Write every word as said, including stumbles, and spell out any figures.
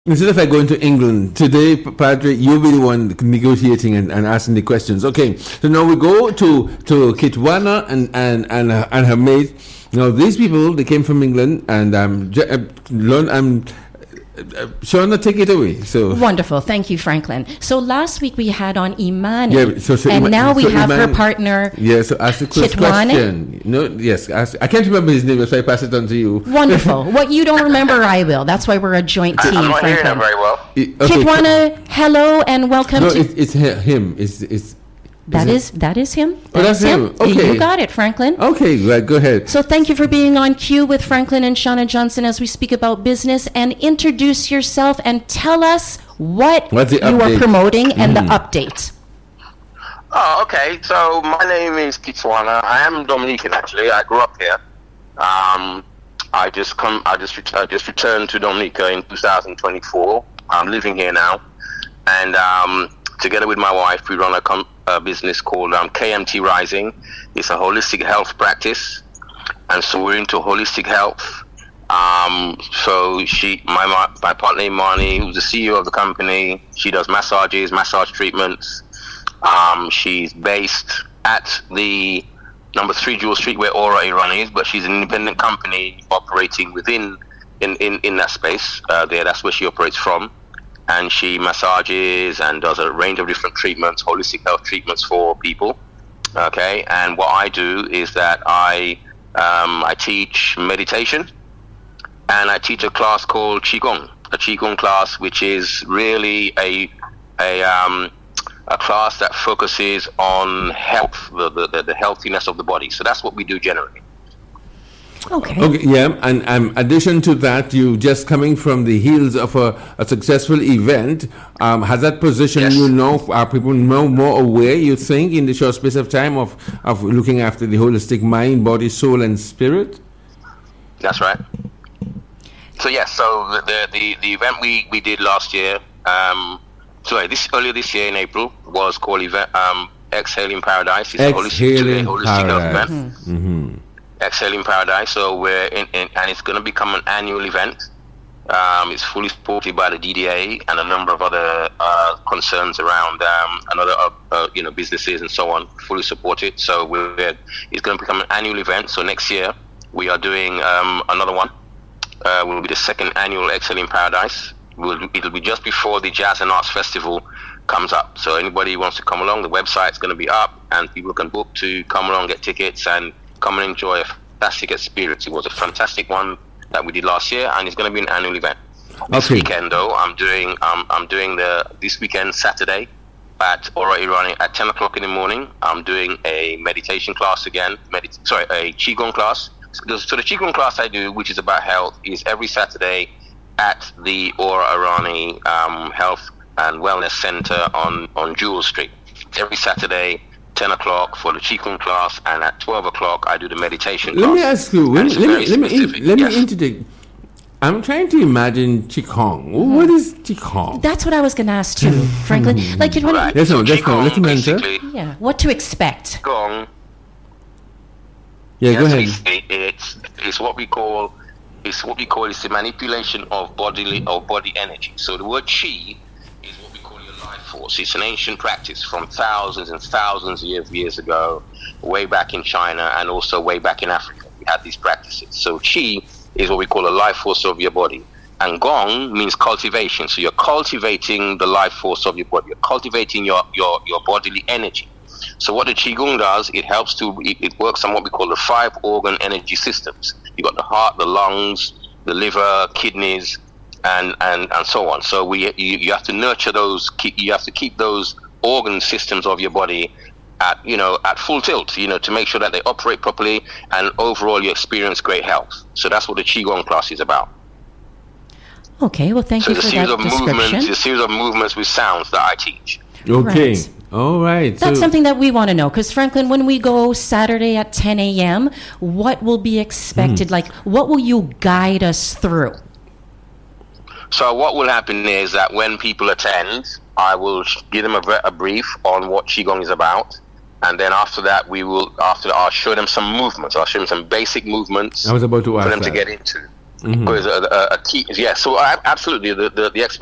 Instead of I going to England today, Padre, you'll be the one negotiating and, and asking the questions. Okay, so now we go to to Kitwana and and and, uh, and her mate. Now these people, they came from England, and um, j- uh, learn. Um, uh, Shauna, take it away. So wonderful, thank you, Franklin. So last week we had on Imani, yeah, so, so and Ima- now we so have Imani, her partner. Yeah, so ask the quick question. No, yes, ask, I can't remember his name, so I pass it on to you. Wonderful. What you don't remember, I will. That's why we're a joint team. I'm not hearing Franklin. her very well. It, okay, Kitwana, hello and welcome no, to. it, it's he- him. It's it's. That is is that is him. Oh, that's him. Okay. You got it, Franklin. Okay, right, go ahead. So thank you for being on cue with Franklin and Shauna Johnson as we speak about business, and introduce yourself and tell us what What's the you update? are promoting and Mm. the update. Oh, okay. So my name is Kitwana. I am Dominican, actually. I grew up here. Um, I just come. I just ret- I just returned to Dominica in two thousand twenty-four. I'm living here now, and um, together with my wife, we run a, com- a business called um, K M T Rising. It's a holistic health practice, and so we're into holistic health. Um, so she, my my partner Imani, who's the C E O of the company, she does massages, massage treatments. Um, she's based at the number three Jewel Street where Aura Iran is, but she's an independent company operating within in, in, in that space. Uh, there, that's where she operates from, and she massages and does a range of different treatments, holistic health treatments for people. Okay, and what I do is that I um, I teach meditation, and I teach a class called Qigong, a Qigong class, which is really a a um, a class that focuses on health, the, the, the healthiness of the body. So that's what we do generally. Okay. Okay, yeah, and um, addition to that, you just coming from the heels of a, a successful event, um, has that position, Yes. you know, are people more, more aware, you think, in the short space of time of, of looking after the holistic mind, body, soul, and spirit? That's right. So yes, so the the, the, the event we, we did last year, um, sorry, this earlier this year in April was called event, um, Exhale in Paradise. It's a holistic, Exhale in holistic health Paradise. event. Mm-hmm. Exhale in Paradise. So we're in, in and it's going to become an annual event. Um, it's fully supported by the D D A and a number of other uh, concerns around um, another uh, uh, you know businesses and so on. Fully supported. So we're it's going to become an annual event. So next year we are doing um, another one. Uh, will be the second annual Exhale in Paradise. We'll, it'll be just before the Jazz and Arts Festival comes up. So anybody who wants to come along, the website's going to be up, and people can book to come along, get tickets, and come and enjoy a fantastic experience. It was a fantastic one that we did last year, and it's going to be an annual event. This Okay. weekend, though, I'm doing um, I'm doing the this weekend Saturday at Aura Irani at ten o'clock in the morning. I'm doing a meditation class again. Medit- sorry, a Qigong class. So, so the Qigong class I do, which is about health, is every Saturday at the Aura Irani um, Health and Wellness Center on on Jewel Street. Every Saturday, ten o'clock for the Qigong class, and at twelve o'clock I do the meditation class. Let me ask you, when, And it's let me, very let me, in, specific. let Yes. me interject. I'm trying to imagine Qigong. What is Qigong? That's what I was going to ask too, Franklin. Like, you want Right. Yes, no, So just no, Qigong let him answer. basically- yeah, what to expect? Qigong, Yeah, go yes, ahead. It's, it's it's what we call it's what we call it's the manipulation of bodily of body energy. So the word Qi is what we call your life force. It's an ancient practice from thousands and thousands of years, years ago, way back in China and also way back in Africa. We had these practices. So Qi is what we call a life force of your body. And Gong means cultivation. So you're cultivating the life force of your body. You're cultivating your, your, your bodily energy. So what the Qigong does, it helps to, it, it works on what we call the five organ energy systems. You've got the heart, the lungs, the liver, kidneys, and, and, and so on. So we you, you have to nurture those, keep, you have to keep those organ systems of your body at, you know, at full tilt, you know, to make sure that they operate properly, and overall you experience great health. So that's what the Qigong class is about. Okay, well, thank So you it's for a series that of movements, description. a series of movements with sounds that I teach. Okay. Right. All right. That's so, something that we want to know, because Franklin, when we go Saturday at ten a.m., what will be expected? Hmm. Like, what will you guide us through? So what will happen is that when people attend, I will sh- give them a, ver- a brief on what Qigong is about. And then after that, we will, after that, I'll show them some movements. I'll show them some basic movements I was about to for ask them that. to get into. Mm-hmm. Because a, a, a key, yeah. So I, absolutely, the the, the